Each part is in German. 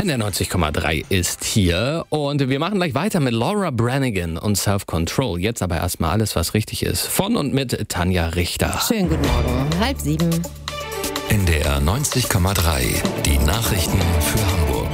NDR 90,3 ist hier und wir machen gleich weiter mit Laura Branigan und Self-Control. Jetzt aber erstmal alles, was richtig ist. Von und mit Tanja Richter. Schönen guten Morgen, 6:30. NDR 90,3, die Nachrichten für Hamburg.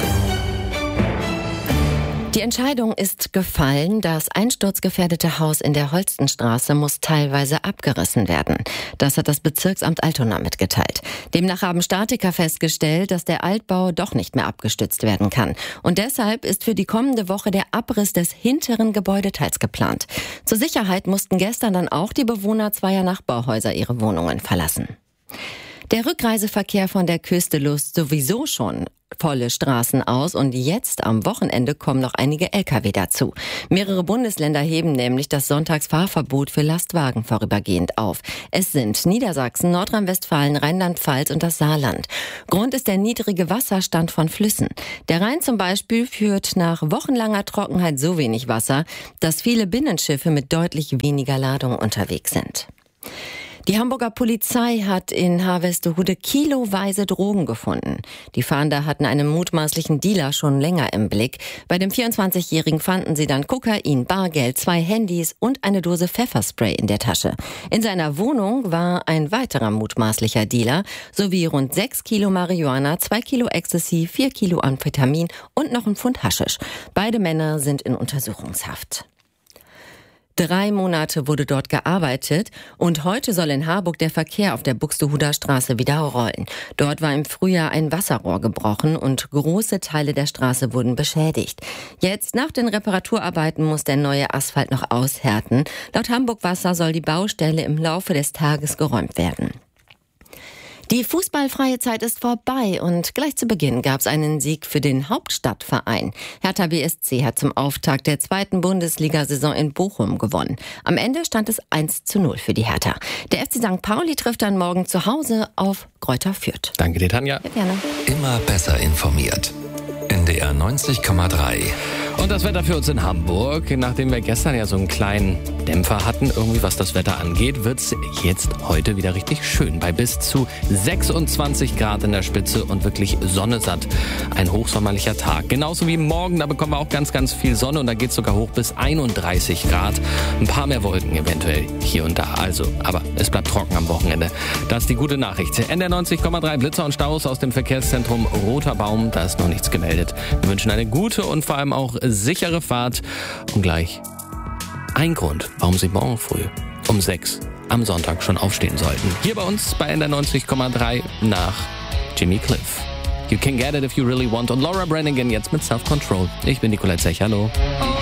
Die Entscheidung ist gefallen, das einsturzgefährdete Haus in der Holstenstraße muss teilweise abgerissen werden. Das hat das Bezirksamt Altona mitgeteilt. Demnach haben Statiker festgestellt, dass der Altbau doch nicht mehr abgestützt werden kann. Und deshalb ist für die kommende Woche der Abriss des hinteren Gebäudeteils geplant. Zur Sicherheit mussten gestern dann auch die Bewohner zweier Nachbarhäuser ihre Wohnungen verlassen. Der Rückreiseverkehr von der Küste löst sowieso schon volle Straßen aus und jetzt am Wochenende kommen noch einige Lkw dazu. Mehrere Bundesländer heben nämlich das Sonntagsfahrverbot für Lastwagen vorübergehend auf. Es sind Niedersachsen, Nordrhein-Westfalen, Rheinland-Pfalz und das Saarland. Grund ist der niedrige Wasserstand von Flüssen. Der Rhein zum Beispiel führt nach wochenlanger Trockenheit so wenig Wasser, dass viele Binnenschiffe mit deutlich weniger Ladung unterwegs sind. Die Hamburger Polizei hat in Harvestehude kiloweise Drogen gefunden. Die Fahnder hatten einen mutmaßlichen Dealer schon länger im Blick. Bei dem 24-Jährigen fanden sie dann Kokain, Bargeld, 2 Handys und eine Dose Pfefferspray in der Tasche. In seiner Wohnung war ein weiterer mutmaßlicher Dealer sowie rund 6 Kilo Marihuana, 2 Kilo Ecstasy, 4 Kilo Amphetamin und noch ein Pfund Haschisch. Beide Männer sind in Untersuchungshaft. 3 Monate wurde dort gearbeitet und heute soll in Harburg der Verkehr auf der Buxtehuder Straße wieder rollen. Dort war im Frühjahr ein Wasserrohr gebrochen und große Teile der Straße wurden beschädigt. Jetzt nach den Reparaturarbeiten muss der neue Asphalt noch aushärten. Laut Hamburg Wasser soll die Baustelle im Laufe des Tages geräumt werden. Die fußballfreie Zeit ist vorbei und gleich zu Beginn gab es einen Sieg für den Hauptstadtverein. Hertha BSC hat zum Auftakt der 2. Bundesliga-Saison in Bochum gewonnen. Am Ende stand es 1:0 für die Hertha. Der FC St. Pauli trifft dann morgen zu Hause auf Greuther Fürth. Danke dir, Tanja. Ja, gerne. Immer besser informiert. NDR 90,3. Und das Wetter für uns in Hamburg. Nachdem wir gestern ja so einen kleinen Dämpfer hatten, irgendwie was das Wetter angeht, wird's jetzt heute wieder richtig schön. Bei bis zu 26 Grad in der Spitze und wirklich sonnesatt. Ein hochsommerlicher Tag. Genauso wie morgen, da bekommen wir auch ganz, ganz viel Sonne und da geht's sogar hoch bis 31 Grad. Ein paar mehr Wolken eventuell hier und da. Also, aber es bleibt trocken am Wochenende. Das ist die gute Nachricht. NDR 90,3 Blitzer und Staus aus dem Verkehrszentrum Roter Baum. Da ist noch nichts gemeldet. Wir wünschen eine gute und vor allem auch sichere Fahrt. Und gleich ein Grund, warum Sie morgen früh um 6 am Sonntag schon aufstehen sollten. Hier bei uns bei NDR 90,3 nach Jimmy Cliff. You can get it if you really want. Und Laura Branigan jetzt mit Self-Control. Ich bin Nicolai Zech. Hallo.